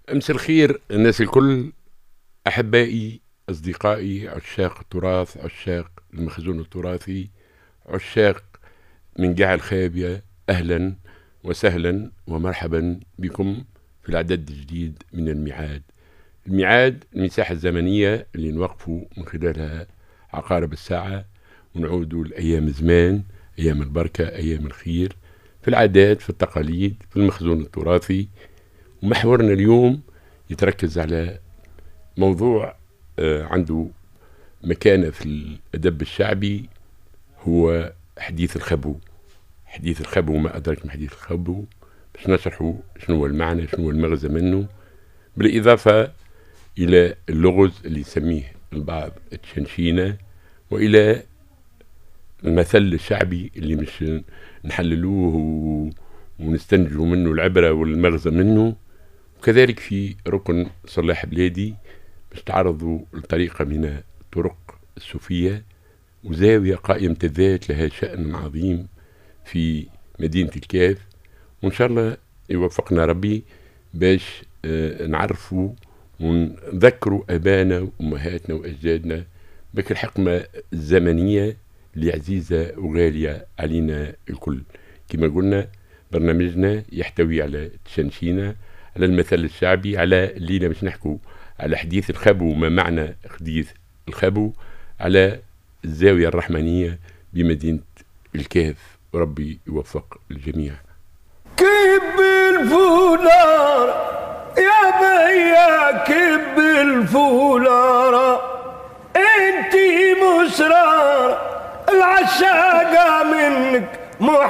أمس الخير الناس الكل، أحبائي أصدقائي عشاق التراث، عشاق المخزون التراثي، عشاق من قاع الخابية. أهلا وسهلا ومرحبا بكم في العدد الجديد من الميعاد. الميعاد المساحة الزمنية اللي نوقفوا من خلالها عقارب الساعة ونعودوا لأيام زمان، أيام البركة، أيام الخير، في العادات، في التقاليد، في المخزون التراثي. ومحورنا اليوم يتركز على موضوع عنده مكانة في الأدب الشعبي، هو حديث الخبو. حديث الخبو، ما أدرك من حديث الخبو، باش نشرحوا شنو هو المعنى، شنو هو المغزى منه، بالإضافة إلى اللغز اللي يسميه البعض التشنشينة، وإلى المثل الشعبي اللي مش نحللوه ونستنتجوا منه العبرة والمغزى منه. وكذلك في ركن صلاح بلادي باش تعرضوا لطريقة من طرق الصوفية وزاوية قائمة الذات لها شأن عظيم في مدينة الكاف. وإن شاء الله يوفقنا ربي باش نعرفوا ونذكروا أبانا وأمهاتنا وأجدادنا بك الحقبة الزمنية اللي عزيزة وغالية علينا الكل. كما قلنا برنامجنا يحتوي على تشنشينة، على المثل الشعبي، على الليلة مش نحكوا على حديث الخبو، ما معنى حديث الخبو، على الزاوية الرحمانية بمدينة الكهف. وربي يوفق الجميع. كب الفولار يا بيا، كب الفولار، انتي مسرار العشاقة منك